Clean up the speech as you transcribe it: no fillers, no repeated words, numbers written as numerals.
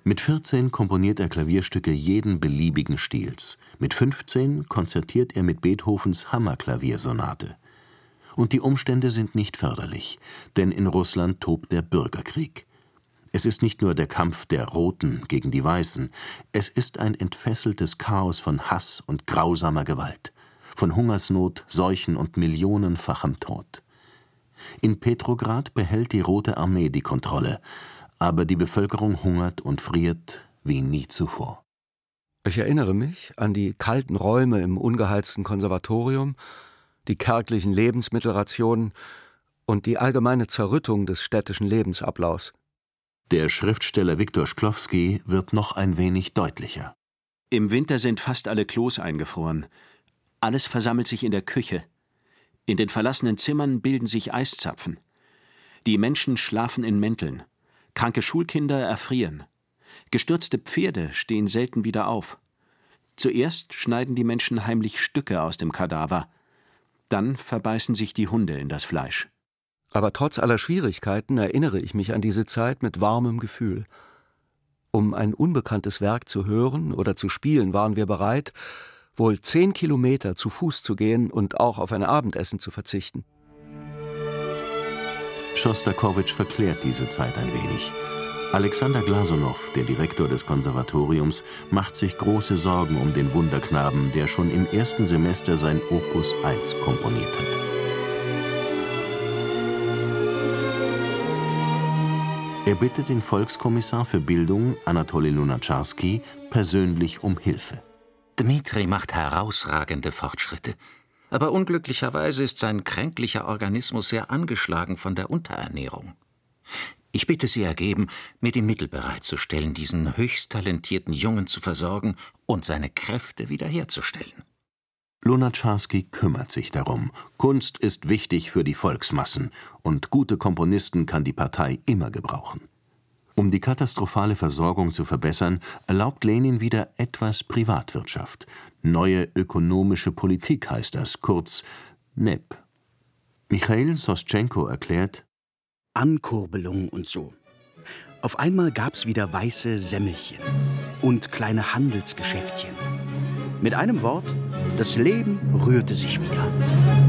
Mit 14 komponiert er Klavierstücke jeden beliebigen Stils. Mit 15 konzertiert er mit Beethovens Hammerklaviersonate. Und die Umstände sind nicht förderlich, denn in Russland tobt der Bürgerkrieg. Es ist nicht nur der Kampf der Roten gegen die Weißen, es ist ein entfesseltes Chaos von Hass und grausamer Gewalt, von Hungersnot, Seuchen und millionenfachem Tod. In Petrograd behält die Rote Armee die Kontrolle, aber die Bevölkerung hungert und friert wie nie zuvor. Ich erinnere mich an die kalten Räume im ungeheizten Konservatorium, die kärglichen Lebensmittelrationen und die allgemeine Zerrüttung des städtischen Lebensablaufs. Der Schriftsteller Viktor Shklovsky wird noch ein wenig deutlicher. Im Winter sind fast alle Klos eingefroren. Alles versammelt sich in der Küche. In den verlassenen Zimmern bilden sich Eiszapfen. Die Menschen schlafen in Mänteln. Kranke Schulkinder erfrieren. Gestürzte Pferde stehen selten wieder auf. Zuerst schneiden die Menschen heimlich Stücke aus dem Kadaver. Dann verbeißen sich die Hunde in das Fleisch. Aber trotz aller Schwierigkeiten erinnere ich mich an diese Zeit mit warmem Gefühl. Um ein unbekanntes Werk zu hören oder zu spielen, waren wir bereit, wohl 10 Kilometer zu Fuß zu gehen und auch auf ein Abendessen zu verzichten. Schostakowitsch verklärt diese Zeit ein wenig. Alexander Glasonow, der Direktor des Konservatoriums, macht sich große Sorgen um den Wunderknaben, der schon im ersten Semester sein Opus 1 komponiert hat. Er bittet den Volkskommissar für Bildung, Anatoli Lunacharsky, persönlich um Hilfe. Dmitri macht herausragende Fortschritte. Aber unglücklicherweise ist sein kränklicher Organismus sehr angeschlagen von der Unterernährung. Ich bitte Sie ergeben, mir die Mittel bereitzustellen, diesen höchst talentierten Jungen zu versorgen und seine Kräfte wiederherzustellen. Lunacharsky kümmert sich darum. Kunst ist wichtig für die Volksmassen und gute Komponisten kann die Partei immer gebrauchen. Um die katastrophale Versorgung zu verbessern, erlaubt Lenin wieder etwas Privatwirtschaft. Neue ökonomische Politik heißt das, kurz NEP. Michail Soschenko erklärt: Ankurbelung und so. Auf einmal gab's wieder weiße Semmelchen und kleine Handelsgeschäftchen. Mit einem Wort, das Leben rührte sich wieder.